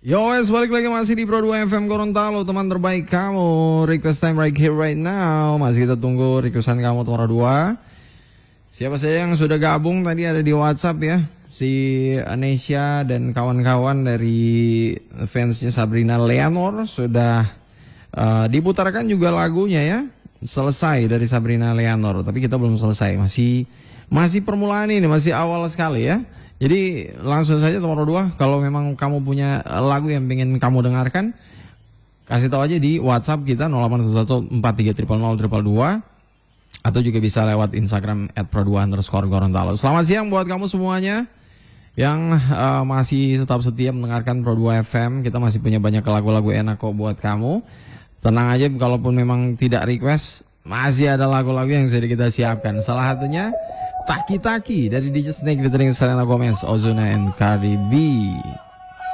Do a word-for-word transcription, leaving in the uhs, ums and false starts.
Yo guys, balik lagi masih di Pro dua F M Gorontalo, teman terbaik kamu. Request time right here right now. Masih kita tunggu requestan kamu Pro dua. Siapa saja yang sudah gabung tadi ada di WhatsApp ya. Si Anesha dan kawan-kawan dari fansnya Sabrina Leonor sudah uh, diputarkan juga lagunya ya. Selesai dari Sabrina Leonor, tapi kita belum selesai. Masih masih permulaan ini, masih awal sekali ya. Jadi langsung saja nomor dua, kalau memang kamu punya lagu yang pengen kamu dengarkan, kasih tahu aja di WhatsApp kita nol delapan satu satu empat tiga nol nol nol dua dua atau juga bisa lewat Instagram at pro dua underscore Gorontalo. Selamat siang buat kamu semuanya yang uh, masih tetap setia mendengarkan Pro dua F M. Kita masih punya banyak lagu-lagu enak kok buat kamu. Tenang aja, kalaupun memang tidak request, masih ada lagu-lagu yang sudah kita siapkan. Salah satunya Taki Taki dari D J Snake featuring Selena Gomez, Ozuna and Cardi B.